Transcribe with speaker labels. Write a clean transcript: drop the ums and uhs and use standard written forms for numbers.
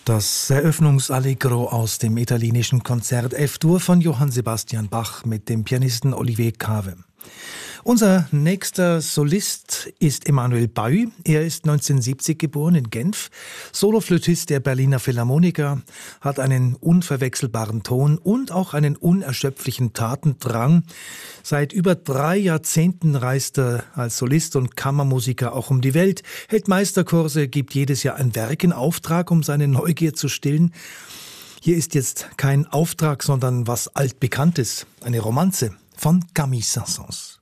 Speaker 1: Das Eröffnungsallegro aus dem italienischen Konzert F-Dur von Johann Sebastian Bach mit dem Pianisten Olivier Cave. Unser nächster Solist ist Emmanuel Baüy. Er ist 1970 geboren in Genf, Soloflötist der Berliner Philharmoniker, hat einen unverwechselbaren Ton und auch einen unerschöpflichen Tatendrang. Seit über 3 Jahrzehnten reist er als Solist und Kammermusiker auch um die Welt, hält Meisterkurse, gibt jedes Jahr ein Werk in Auftrag, um seine Neugier zu stillen. Hier ist jetzt kein Auftrag, sondern was Altbekanntes, eine Romanze von Camille Saint-Saëns.